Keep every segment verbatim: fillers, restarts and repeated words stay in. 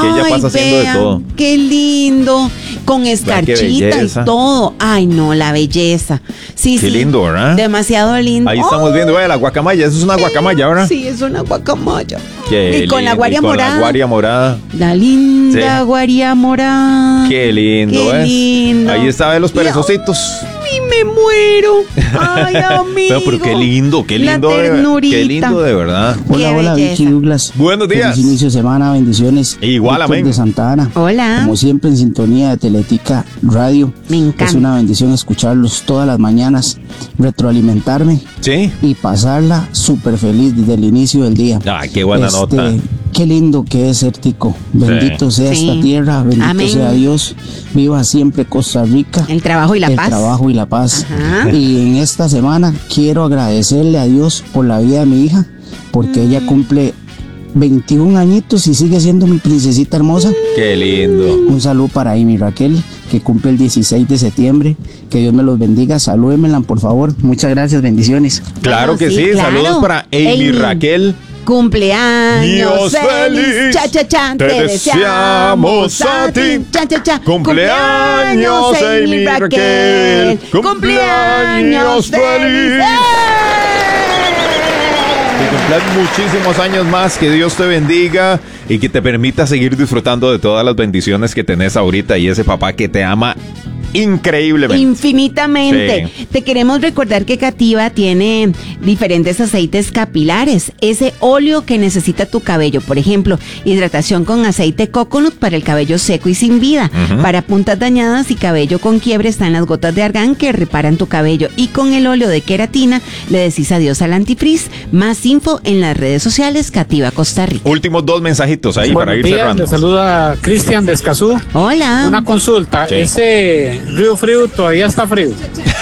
que ella Ay, pasa haciendo de vean, todo. Qué lindo, con escarchita y belleza. todo. Ay, no, la belleza. Sí, Qué sí. lindo, ¿verdad? Demasiado lindo. Ahí estamos viendo, vea, la guacamaya. Eso es una guacamaya, ¿verdad? Sí, es una guacamaya. Qué y con la lindo, guaria y con morada. la guaria morada. La linda Sí. guaria morada. Qué lindo, Qué ¿ves? lindo. Ahí está de los perezositos. Y me muero. Ay, amigo. Pero, pero qué lindo, qué La lindo. De, ternurita. qué lindo de verdad. Hola, Qué hola, belleza. Vicky Douglas. Buenos días. Feliz inicio de semana, bendiciones. Igual, Víctor amén. de Santa Ana. Hola. Como siempre, en sintonía de Teletica Radio. Me encanta. Es una bendición escucharlos todas las mañanas, retroalimentarme Sí. y pasarla súper feliz desde el inicio del día. Ay, qué buena Este, nota. Qué lindo que es ser tico. Bendito sea Sí. esta tierra, bendito Amén. sea Dios. Viva siempre Costa Rica. El trabajo y la el paz. trabajo y la paz. Ajá. Y en esta semana quiero agradecerle a Dios por la vida de mi hija, porque Mm. ella cumple veintiún añitos y sigue siendo mi princesita hermosa. Qué lindo. Un saludo para Amy Raquel, que cumple el dieciséis de septiembre. Que Dios me los bendiga. Salúdenmela, por favor. Muchas gracias, bendiciones. Claro Bueno, que sí. claro. Saludos para Amy, Amy. Raquel. Cumpleaños Dios feliz, feliz, cha cha cha, te deseamos a ti. cha cha cha. Cumpleaños, Amy Raquel. Cumpleaños feliz. ¡Eh! Que cumplas muchísimos años más, que Dios te bendiga y que te permita seguir disfrutando de todas las bendiciones que tenés ahorita y ese papá que te ama increíblemente. Infinitamente. Sí. Te queremos recordar que Cativa tiene diferentes aceites capilares. Ese óleo que necesita tu cabello. Por ejemplo, hidratación con aceite coconut para el cabello seco y sin vida. Ujú. Para puntas dañadas y cabello con quiebre están las gotas de argán que reparan tu cabello. Y con el óleo de queratina le decís adiós al antifrizz. Más info en las redes sociales Cativa Costa Rica. Últimos dos mensajitos ahí para Buenos ir días, cerrando. le saluda Cristian de Escazú. Hola. Una consulta, Sí. ese río frío todavía está frío.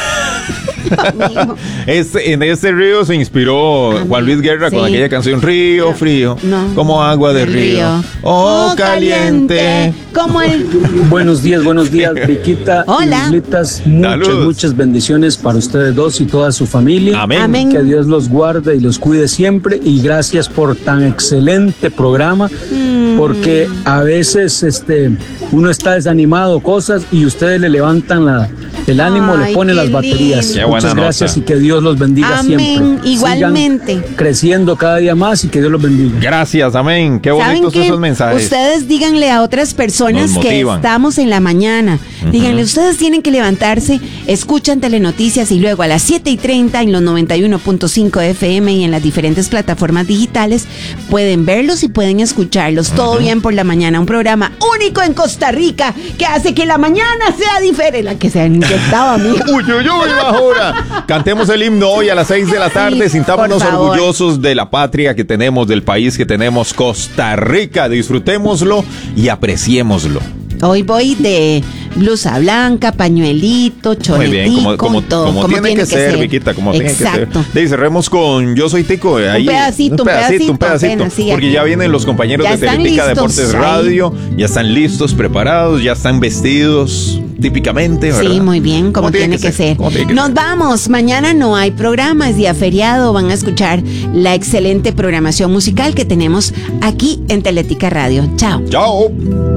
Amigo. Este, en este río se inspiró Amigo, Juan Luis Guerra con sí. aquella canción Río Frío, No. como agua de El río, oh, caliente. Como el... Buenos días, buenos días, Viquita. Hola. Y Islitas, muchas, Saludos. muchas bendiciones para ustedes dos y toda su familia. Amén. Amén. Que Dios los guarde y los cuide siempre. Y gracias por tan excelente programa. Porque a veces este, uno está desanimado, cosas, y ustedes le levantan la, el ánimo, Ay, le ponen qué las baterías. lindo. Qué buena Muchas gracias nota. y que Dios los bendiga Amén, siempre. igualmente. Sigan creciendo cada día más y que Dios los bendiga. Gracias, amén. Qué ¿Saben bonitos qué? esos mensajes. Ustedes díganle a otras personas Nos que motivan. estamos en la mañana. Díganle, ustedes tienen que levantarse, escuchan Telenoticias y luego a las siete y treinta en los noventa y uno punto cinco F M y en las diferentes plataformas digitales pueden verlos y pueden escucharlos. Todo bien por la mañana. Un programa único en Costa Rica que hace que la mañana sea diferente. La que se han inyectado, amigo. Uy, uy, uy, bajora. Cantemos el himno hoy a las seis de la tarde. Sí, Sintámonos por favor. orgullosos de la patria que tenemos, del país que tenemos, Costa Rica. Disfrutémoslo y apreciémoslo. Hoy voy de blusa blanca, pañuelito, Muy chonetico, bien, como, como, todo, como tiene, que, ser, Viquita, como tiene que Exacto. ser. Y cerremos con Yo Soy Tico. Ahí, pedacito, un pedacito, un pedacito. apenas, sí, porque aquí. ya vienen los compañeros Ya de están Teletica listos, Deportes ahí. Radio. Ya están listos, preparados, ya están vestidos típicamente, ¿verdad? Sí, muy bien, como tiene que ser. como tiene que Nos ser. vamos, mañana no hay programa, es día feriado, van a escuchar la excelente programación musical que tenemos aquí en Teletica Radio. Chao. Chao.